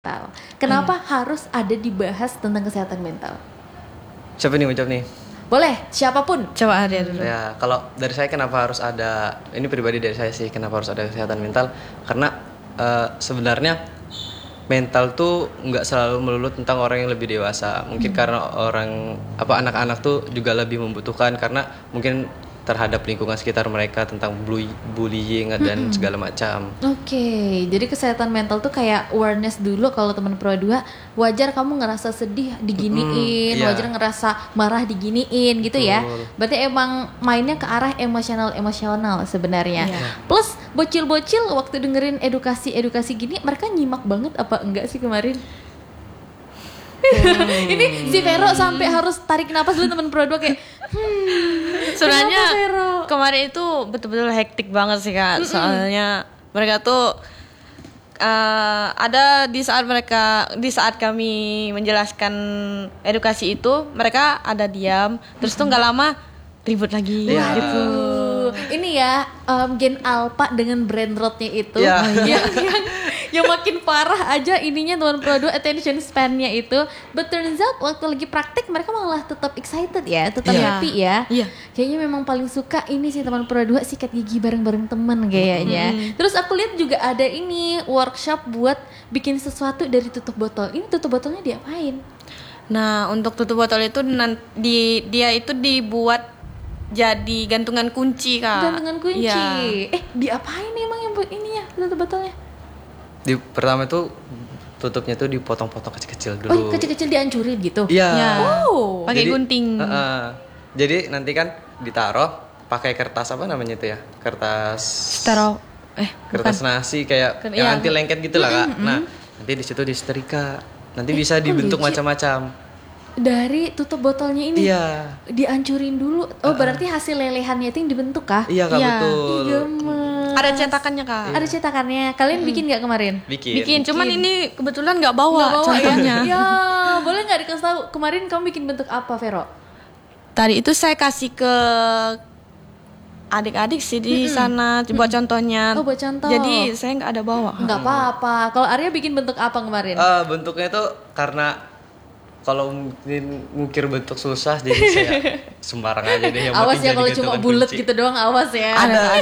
mental. Kenapa harus ada dibahas tentang kesehatan mental? Siapa nih ucap nih? Boleh, siapapun. Coba Arya dulu. Ya, kalau dari saya kenapa harus ada, ini pribadi dari saya sih, kenapa harus ada kesehatan mental? Karena sebenarnya mental tuh nggak selalu melulu tentang orang yang lebih dewasa. Mungkin karena anak-anak tuh juga lebih membutuhkan karena mungkin terhadap lingkungan sekitar mereka tentang bullying dan segala macam. Oke, jadi kesehatan mental tuh kayak awareness dulu kalau teman Pro 2, wajar kamu ngerasa sedih diginiin, iya. wajar ngerasa marah diginiin gitu ya. Betul. Berarti emang mainnya ke arah emosional sebenarnya. Iya. Plus bocil-bocil waktu dengerin edukasi gini, mereka nyimak banget apa enggak sih kemarin? Ini si Vero sampai harus tarik napas dulu teman Pro 2 kayak Sebenarnya kenapa, Vero? kemarin itu betul-betul hektik banget sih Kak. Soalnya mereka tuh ada di saat kami menjelaskan edukasi itu, mereka ada diam, terus tuh nggak lama ribut lagi Iya. gitu. Ini ya Gen Alpha dengan brain rotnya itu Iya. yang makin parah aja ininya teman Pro 2 attention span-nya itu. But turns out waktu lagi praktek mereka malah tetap excited ya, tetap Iya. happy ya. Iya. Kayaknya memang paling suka ini sih teman Pro 2 sikat gigi bareng-bareng teman kayaknya. Terus aku lihat juga ada ini workshop buat bikin sesuatu dari tutup botol. Ini tutup botolnya diapain? Nah, untuk tutup botol itu dia itu dibuat jadi gantungan kunci Kak. Gantungan kunci. Iya. Diapain emang yang buat ininya tutup botolnya? Pertama itu tutupnya tuh dipotong-potong kecil-kecil dulu. Oh, kecil-kecil dihancurin gitu. Iya. Ya. Oh. Pakai Jadi, gunting. Jadi nanti kan ditaruh pakai kertas apa namanya itu ya? Kertas kertas nasi kayak yang Iya. anti lengket gitu lah Kak. Nah, nanti di situ disetrika. Nanti bisa dibentuk lucu. macam-macam. Dari tutup botolnya ini Iya. dihancurin dulu. Oh, berarti hasil lelehannya itu yang dibentuk kah? Iya Kak, Iya. betul. Ih, gemes. Ada cetakannya Kak. Ada cetakannya. Kalian bikin nggak kemarin? Bikin, cuman ini kebetulan nggak bawa, Nggak bawa contohnya. ya? Boleh nggak dikasih tahu kemarin kamu bikin bentuk apa, Vero? Tadi itu saya kasih ke adik-adik sih di sana buat contohnya. Oh, buat contoh. Jadi saya nggak ada bawa. Nggak apa-apa. Kalau Arya bikin bentuk apa kemarin? Bentuknya itu karena kalau mungkin ngukir bentuk susah jadi saya sembarang aja deh yang Awas penting ya jadi kalau cuma gantungan bulat kunci. gitu doang, awas ya.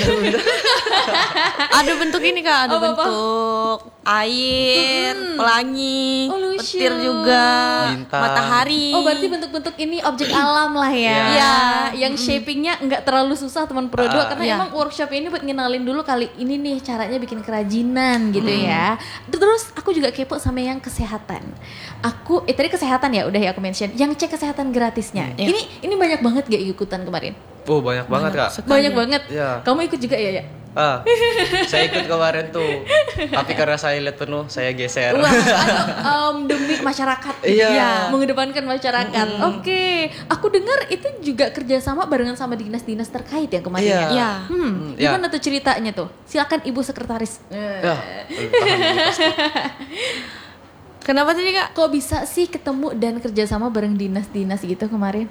Ada bentuk ini Kak, ada Apa-apa? bentuk air, pelangi, Oh, lucu. petir juga, Bintang. matahari. Oh, berarti bentuk-bentuk ini objek alam lah ya. Iya. Yang shapingnya nggak terlalu susah teman Pro 2 karena Iya. emang workshop ini buat ngenalin dulu kali ini nih caranya bikin kerajinan gitu ya. Terus aku juga kepo sama yang kesehatan. Tadi kesehatan ya udah ya aku mention. Yang cek kesehatan gratisnya. Iya. Ini banyak banget gak ikutan kemarin? Oh, banyak banget Kak. Banyak banget. Iya. Kamu ikut juga ya? Saya ikut kemarin tuh. Tapi karena saya lihat penuh, saya geser. Wah, demi masyarakat. Iya. Mengedepankan masyarakat. Oke, aku dengar itu juga kerjasama barengan sama dinas-dinas terkait ya kemarin. Iya. ya? Iya. Iya. Gimana tuh ceritanya tuh? Silakan Ibu Sekretaris. Ya, paham nih pasti. Kenapa tadi Kak? Kok bisa sih ketemu dan kerjasama bareng dinas-dinas gitu kemarin?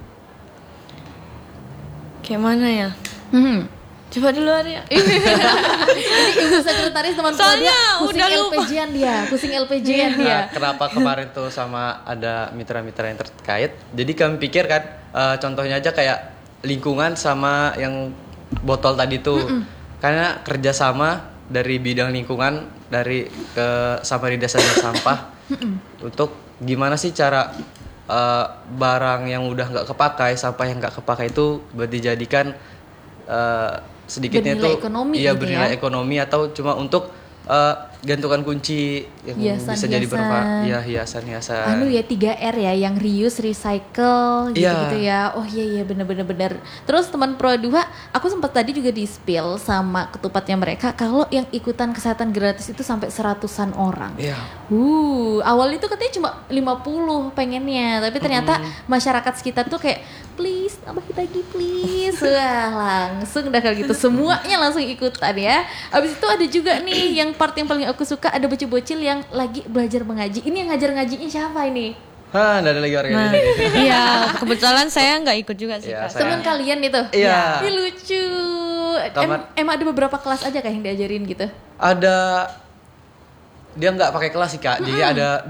Kayak mana ya? Coba dulu Arya. Ini Ibu Sekretaris teman Soalnya pusing udah lupa. LPG-an dia, pusing LPG-an dia. Nah, kenapa kemarin tuh sama ada mitra-mitra yang terkait? Jadi kami pikir kan, contohnya aja kayak lingkungan sama yang botol tadi tuh, karena kerjasama dari bidang lingkungan sama di desa dan sampah untuk gimana sih cara barang yang udah nggak kepakai, sampah yang nggak kepakai itu buat dijadikan sedikitnya Bernilai tuh ekonomi iya gitu bernilai ya? ekonomi atau cuma untuk gantungan kunci yang bisa jadi hiasan-hiasan. Anu ya 3R ya, yang reuse, recycle gitu-gitu Iya. ya. Oh iya bener. Terus teman Pro 2, aku sempat tadi juga di spill sama ketupatnya mereka kalau yang ikutan kesehatan gratis itu sampai 100-an orang. Iya. Awal itu katanya cuma 50 pengennya, tapi ternyata masyarakat sekitar tuh kayak please tambahin lagi please. Wah, langsung dah kalau gitu semuanya langsung ikutan ya. Abis itu ada juga nih yang part yang paling aku suka, ada bocil-bocil yang lagi belajar mengaji. Ini yang ngajar-ngajiin siapa ini? Hah, nggak ada lagi orang ini. Iya, kebetulan saya nggak ikut juga sih Iya, Kak. saya- Teman kalian itu? Iya. Ini lucu. Kamar- Emang ada beberapa kelas aja kayak yang diajarin gitu? Ada dia nggak pakai kelas sih Kak. Jadi ada